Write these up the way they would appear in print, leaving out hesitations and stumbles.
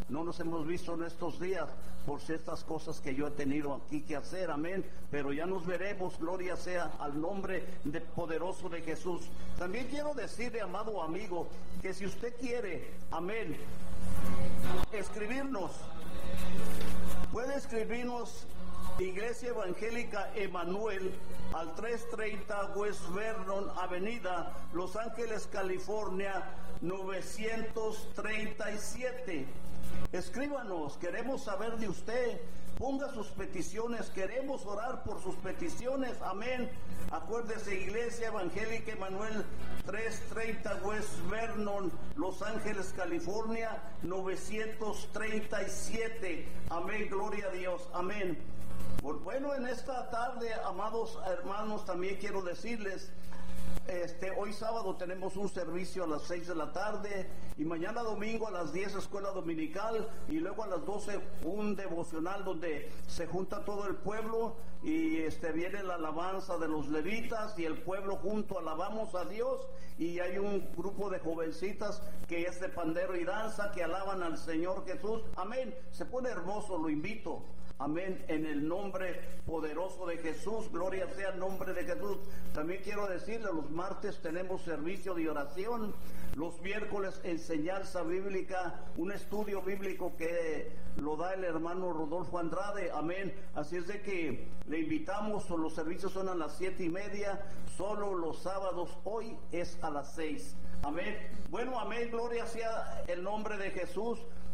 no nos hemos visto en estos días por ciertas cosas que yo he tenido aquí que hacer, amén, pero ya nos veremos, gloria sea al nombre poderoso de Jesús. También quiero decirle, amado amigo, que si usted quiere, amén, escribirnos, puede escribirnos Iglesia Evangélica Emanuel al 330 West Vernon Avenida, Los Ángeles, California 937. Escríbanos, queremos saber de usted, ponga sus peticiones, queremos orar por sus peticiones, amén. Acuérdese, Iglesia Evangélica Emanuel, 330 West Vernon, Los Ángeles, California 937, amén, gloria a Dios, amén. Bueno, en esta tarde, amados hermanos, también quiero decirles, hoy sábado tenemos un servicio a las 6 de la tarde y mañana domingo a las 10 escuela dominical y luego a las 12 un devocional donde se junta todo el pueblo y viene la alabanza de los levitas y el pueblo junto alabamos a Dios, y hay un grupo de jovencitas que es de pandero y danza que alaban al Señor Jesús, amén. Se pone hermoso, lo invito. Amén, en el nombre poderoso de Jesús, gloria sea el nombre de Jesús. También quiero decirle, los martes tenemos servicio de oración, los miércoles enseñanza bíblica, un estudio bíblico que lo da el hermano Rodolfo Andrade, amén. Así es de que le invitamos, los servicios son a las 7:30, solo los sábados, hoy es a las 6, amén. Bueno, amén, gloria sea el nombre de Jesús.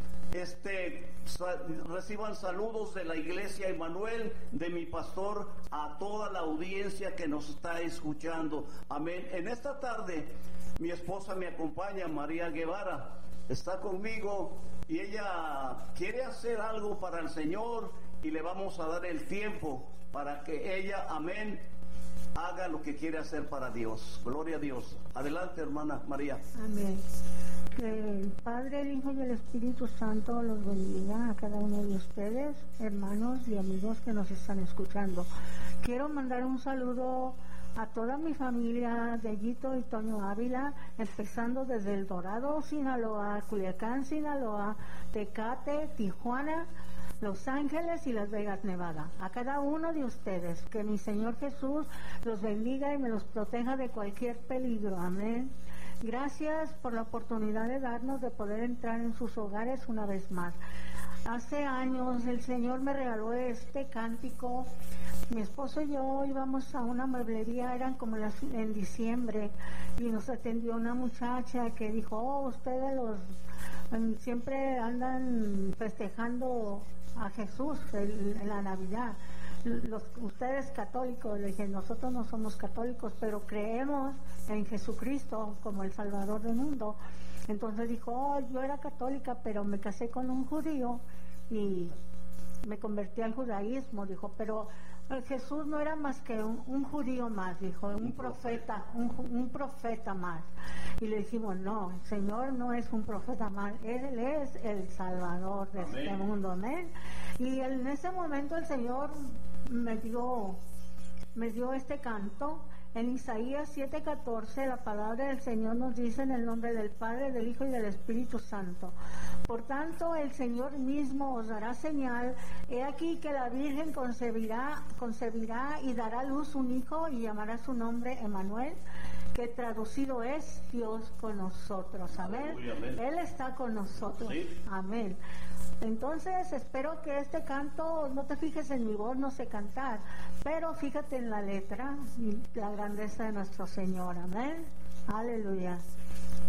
Reciban saludos de la Iglesia Emanuel, de mi pastor, a toda la audiencia que nos está escuchando, amén. En esta tarde mi esposa me acompaña, María Guevara, está conmigo y ella quiere hacer algo para el Señor y le vamos a dar el tiempo para que ella, amén, haga lo que quiere hacer para Dios. Gloria a Dios. Adelante, hermana María. Amén. Que el Padre, el Hijo y el Espíritu Santo los bendiga a cada uno de ustedes, hermanos y amigos que nos están escuchando. Quiero mandar un saludo a toda mi familia de Yito y Toño Ávila, empezando desde El Dorado, Sinaloa, Culiacán, Sinaloa, Tecate, Tijuana, Los Ángeles y Las Vegas, Nevada. A cada uno de ustedes, que mi Señor Jesús los bendiga y me los proteja de cualquier peligro. Amén. Gracias por la oportunidad de darnos de poder entrar en sus hogares una vez más. Hace años el Señor me regaló este cántico. Mi esposo y yo íbamos a una mueblería, eran como en diciembre, y nos atendió una muchacha que dijo, ustedes siempre andan festejando a Jesús en la Navidad. Ustedes católicos. Le dije, nosotros no somos católicos, pero creemos en Jesucristo como el Salvador del mundo. Entonces dijo, yo era católica, pero me casé con un judío y me convertí al judaísmo. Dijo, pero Jesús no era más que un judío más, dijo, un profeta más. Y le dijimos, no, el Señor no es un profeta más, Él es el Salvador de este mundo, amén. Y en ese momento el Señor me dio este canto. En Isaías 7:14 la palabra del Señor nos dice, en el nombre del Padre, del Hijo y del Espíritu Santo: por tanto el Señor mismo os dará señal, he aquí que la Virgen concebirá y dará a luz un hijo y llamará su nombre Emanuel, que traducido es Dios con nosotros. Amén. Amén. Él está con nosotros. Sí. Amén. Entonces espero que este canto, no te fijes en mi voz, no sé cantar, pero fíjate en la letra y la grandeza de nuestro Señor. Amén. Aleluya.